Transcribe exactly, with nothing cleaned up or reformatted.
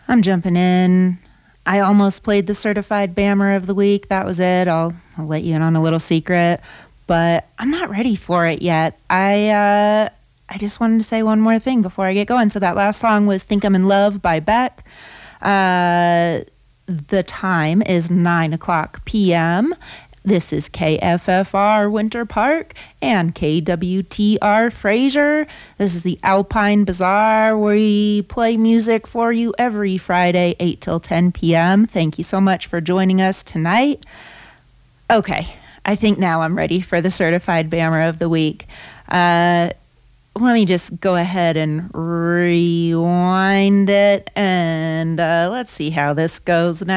I'm jumping in. I almost played the Certified Bammer of the Week. That was it. I'll, I'll let you in on a little secret. But I'm not ready for it yet. I uh, I just wanted to say one more thing before I get going. So that last song was Think I'm in Love by Beck. Uh, the time is nine o'clock p.m. This is K F F R Winter Park and K W T R Fraser. This is the Alpine Bazaar, where we play music for you every Friday, eight till ten p.m. Thank you so much for joining us tonight. Okay, I think now I'm ready for the Certified Bammer of the Week. Uh, let me just go ahead and rewind it, and uh, let's see how this goes now.